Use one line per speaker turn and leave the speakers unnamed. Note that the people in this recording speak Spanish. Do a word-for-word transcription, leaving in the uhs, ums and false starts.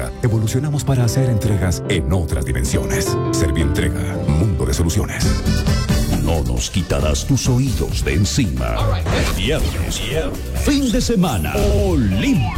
Servientrega, evolucionamos para hacer entregas en otras dimensiones. Servientrega, mundo de soluciones.
No nos quitarás tus oídos de encima. Viernes, fin de semana, Olímpico.